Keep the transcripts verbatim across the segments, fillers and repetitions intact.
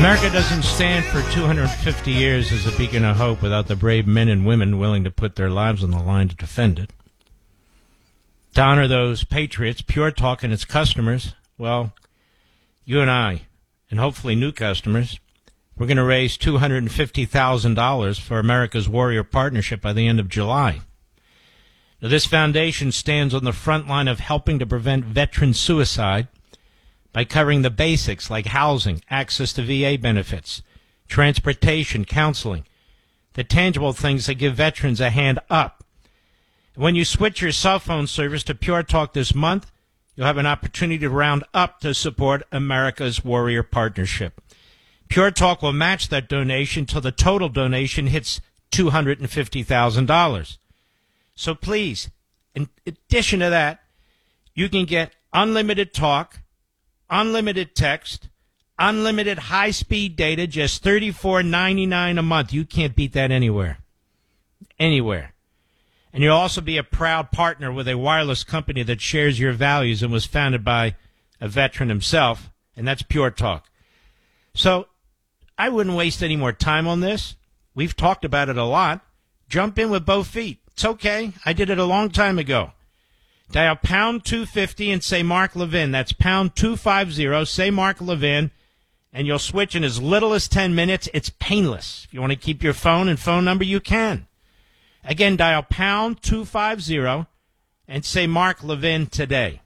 America doesn't stand for two hundred fifty years as a beacon of hope without the brave men and women willing to put their lives on the line to defend it. To honor those patriots, Pure Talk and its customers, well, you and I, and hopefully new customers, we're going to raise two hundred fifty thousand dollars for America's Warrior Partnership by the end of July. Now, this foundation stands on the front line of helping to prevent veteran suicide by covering the basics like housing, access to V A benefits, transportation, counseling, the tangible things that give veterans a hand up. When you switch your cell phone service to Pure Talk this month, you'll have an opportunity to round up to support America's Warrior Partnership. Pure Talk will match that donation till the total donation hits two hundred fifty thousand dollars. So please, in addition to that, you can get unlimited talk, unlimited text, unlimited high-speed data, just thirty-four ninety-nine a month. You can't beat that anywhere. Anywhere. And you'll also be a proud partner with a wireless company that shares your values and was founded by a veteran himself, and that's Pure Talk. So I wouldn't waste any more time on this. We've talked about it a lot. Jump in with both feet. It's okay. I did it a long time ago. Dial pound two fifty and say Mark Levin. That's pound two fifty, say Mark Levin, and you'll switch in as little as ten minutes. It's painless. If you want to keep your phone and phone number, you can. Again, dial pound two fifty and say Mark Levin today.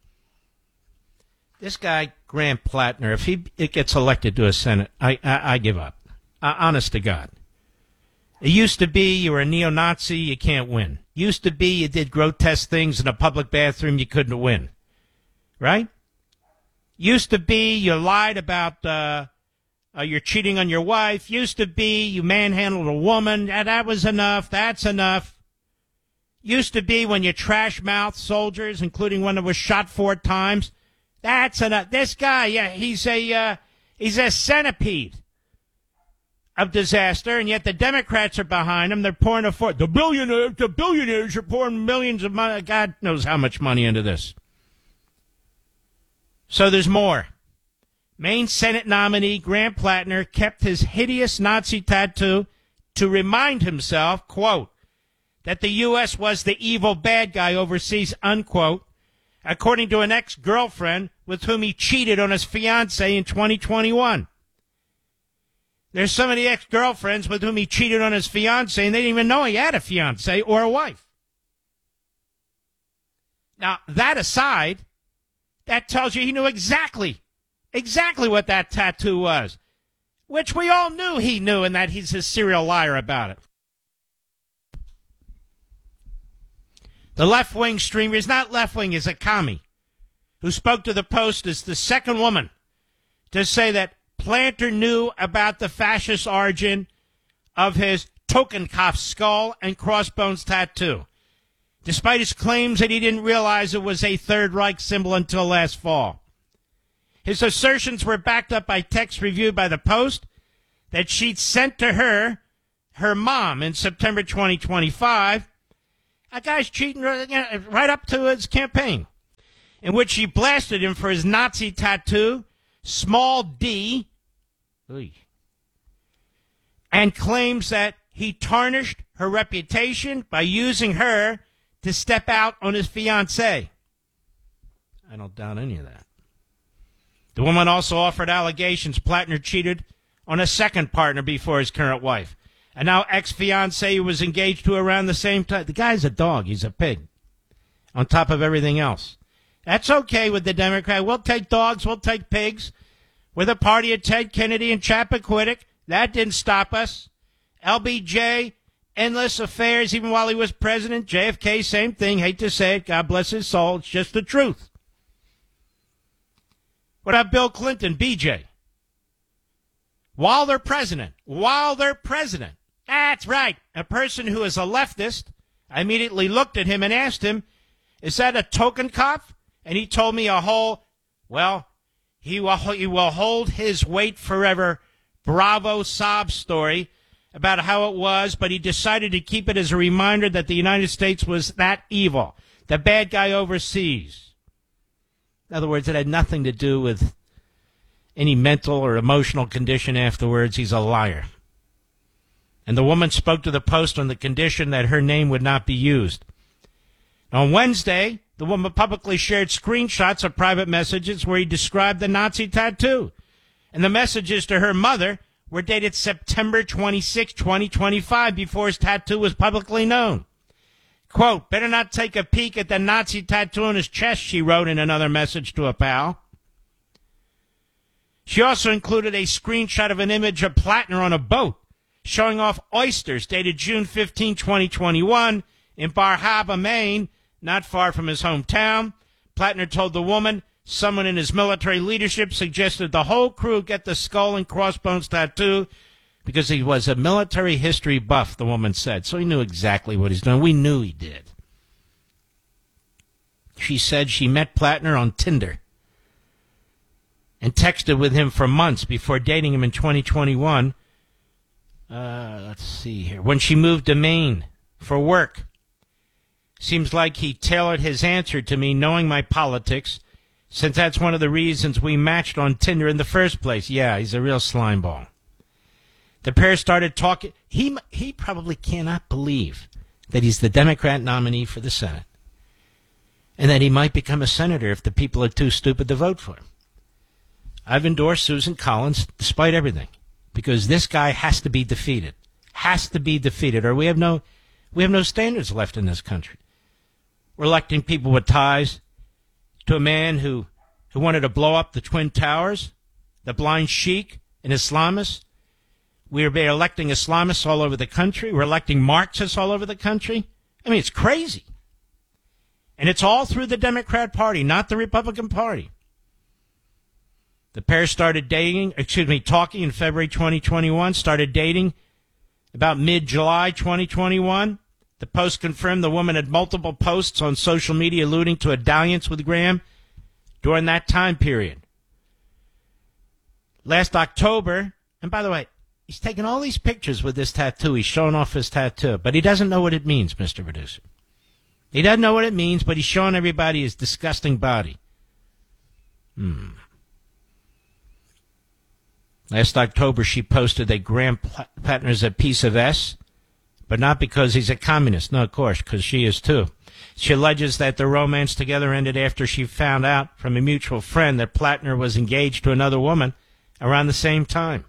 This guy, Graham Plattner, if he gets elected to a Senate, I, I, I give up. Uh, honest to God. It used to be you were a neo-Nazi, you can't win. Used to be you did grotesque things in a public bathroom, you couldn't win. Right? Used to be you lied about uh, uh, you're cheating on your wife. Used to be you manhandled a woman. That, that was enough. That's enough. Used to be when you trash-mouthed soldiers, including one that was shot four times. That's enough. This guy, yeah, he's a uh, he's a centipede of disaster, and yet the Democrats are behind him. They're pouring a fortune. The billionaires, the billionaires are pouring millions of money. God knows how much money into this. So there's more. Maine Senate nominee Graham Plattner kept his hideous Nazi tattoo to remind himself, quote, that the U S was the evil bad guy overseas, unquote, according to an ex-girlfriend with whom he cheated on his fiancée in twenty twenty-one. There's so many ex-girlfriends with whom he cheated on his fiancée, and they didn't even know he had a fiancée or a wife. Now, that aside, that tells you he knew exactly, exactly what that tattoo was, which we all knew he knew, and that he's a serial liar about it. The left-wing streamer is not left-wing, is a commie, who spoke to the Post as the second woman to say that Planter knew about the fascist origin of his Totenkopf skull and crossbones tattoo, despite his claims that he didn't realize it was a Third Reich symbol until last fall. His assertions were backed up by texts reviewed by the Post that she'd sent to her, her mom, in September twenty twenty-five. A guy's cheating right up to his campaign, in which she blasted him for his Nazi tattoo, small d, and claims that he tarnished her reputation by using her to step out on his fiancée. I don't doubt any of that. The woman also offered allegations Plattner cheated on a second partner before his current wife, and now ex-fiancée who was engaged to around the same time. The guy's a dog. He's a pig, on top of everything else. That's okay with the Democrat. We'll take dogs. We'll take pigs. We're the party of Ted Kennedy and Chappaquiddick. That didn't stop us. L B J, endless affairs, even while he was president. J F K, same thing. Hate to say it. God bless his soul. It's just the truth. What about Bill Clinton, B J? While they're president, while they're president. That's right. A person who is a leftist, I immediately looked at him and asked him, is that a Totenkopf? And he told me a whole, well, he will, he will hold his weight forever, bravo sob story about how it was, but he decided to keep it as a reminder that the United States was that evil, the bad guy overseas. In other words, it had nothing to do with any mental or emotional condition afterwards, he's a liar. And the woman spoke to the Post on the condition that her name would not be used. On Wednesday, the woman publicly shared screenshots of private messages where he described the Nazi tattoo. And the messages to her mother were dated September twenty-sixth, twenty twenty-five, before his tattoo was publicly known. Quote, better not take a peek at the Nazi tattoo on his chest, she wrote in another message to a pal. She also included a screenshot of an image of Plattner on a boat showing off oysters dated June fifteenth, twenty twenty-one in Bar Harbor, Maine, not far from his hometown. Plattner told the woman someone in his military leadership suggested the whole crew get the skull and crossbones tattoo because he was a military history buff, the woman said. So he knew exactly what he's doing. We knew he did. She said she met Plattner on Tinder and texted with him for months before dating him in twenty twenty-one. Uh, let's see here. When she moved to Maine for work. Seems like he tailored his answer to me knowing my politics, since that's one of the reasons we matched on Tinder in the first place. Yeah, he's a real slimeball. The pair started talking. He, he probably cannot believe that he's the Democrat nominee for the Senate and that he might become a senator if the people are too stupid to vote for him. I've endorsed Susan Collins despite everything because this guy has to be defeated. Has to be defeated, or we have no, we have no standards left in this country. We're electing people with ties to a man who, who wanted to blow up the Twin Towers, the blind sheik, and Islamists. We're electing Islamists all over the country. We're electing Marxists all over the country. I mean, it's crazy. And it's all through the Democrat Party, not the Republican Party. The pair started dating, excuse me, talking in February twenty twenty-one, started dating about mid-July twenty twenty-one. The Post confirmed the woman had multiple posts on social media alluding to a dalliance with Graham during that time period. Last October, and by the way, he's taking all these pictures with this tattoo. He's showing off his tattoo, but he doesn't know what it means, Mister Producer. He doesn't know what it means, but he's showing everybody his disgusting body. Hmm. Last October, she posted that Graham Plattner's a piece of S, but not because he's a communist. No, of course, because she is too. She alleges that their romance together ended after she found out from a mutual friend that Plattner was engaged to another woman around the same time.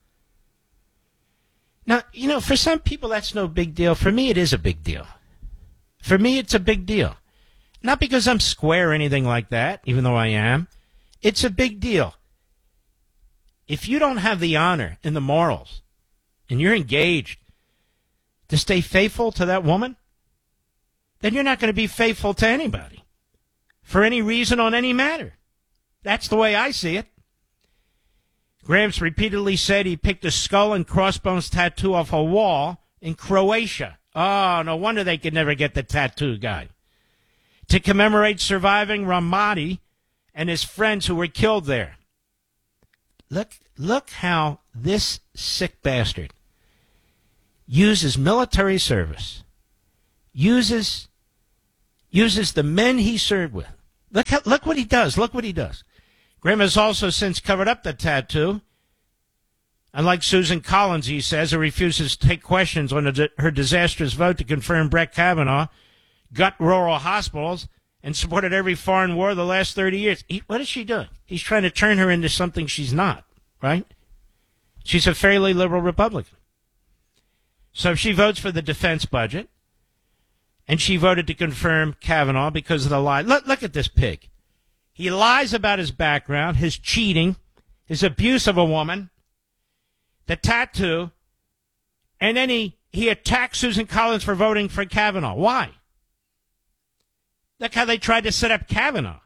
Now, you know, for some people that's no big deal. For me, it is a big deal. For me, it's a big deal. Not because I'm square or anything like that, even though I am. It's a big deal. If you don't have the honor and the morals, and you're engaged to stay faithful to that woman, then you're not going to be faithful to anybody for any reason on any matter. That's the way I see it. Graham's repeatedly said he picked a skull and crossbones tattoo off a wall in Croatia. Oh, no wonder they could never get the tattoo guy. To commemorate surviving Ramadi and his friends who were killed there. Look, look how this sick bastard uses military service, uses, uses the men he served with. Look how, look what he does. Look what he does. Graham has also since covered up the tattoo. Unlike Susan Collins, he says, who refuses to take questions on a, her disastrous vote to confirm Brett Kavanaugh, gut rural hospitals, and supported every foreign war the last thirty years. He, what is she doing? He's trying to turn her into something she's not, right? She's a fairly liberal Republican. So she votes for the defense budget, and she voted to confirm Kavanaugh because of the lie. Look, look at this pig. He lies about his background, his cheating, his abuse of a woman, the tattoo, and then he, he attacks Susan Collins for voting for Kavanaugh. Why? Look how they tried to set up Kavanaugh.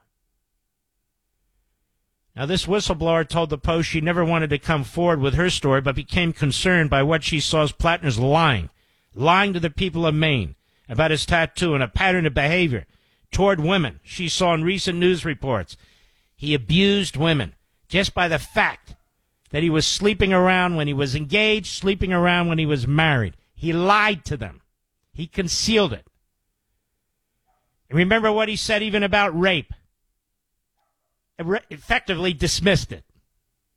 Now, this whistleblower told the Post she never wanted to come forward with her story, but became concerned by what she saw as Plattner's lying, lying to the people of Maine about his tattoo and a pattern of behavior toward women she saw in recent news reports. He abused women just by the fact that he was sleeping around when he was engaged, sleeping around when he was married. He lied to them. He concealed it. And remember what he said even about rape. Effectively dismissed it.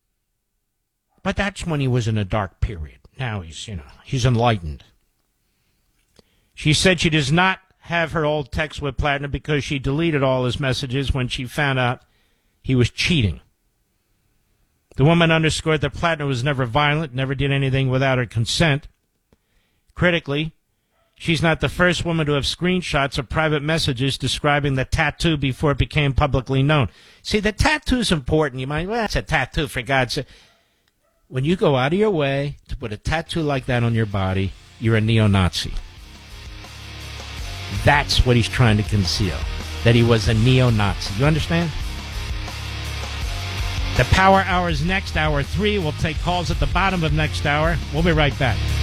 But that's when he was in a dark period. Now he's, you know, he's enlightened. She said she does not have her old text with Platinum because she deleted all his messages when she found out he was cheating. The woman underscored that Platinum was never violent, never did anything without her consent. Critically, she's not the first woman to have screenshots of private messages describing the tattoo before it became publicly known. See, the tattoo's important. You might, well, it's a tattoo, for God's sake. When you go out of your way to put a tattoo like that on your body, you're a neo-Nazi. That's what he's trying to conceal, that he was a neo-Nazi. You understand? The Power Hour is next. Hour three. We'll take calls at the bottom of next hour. We'll be right back.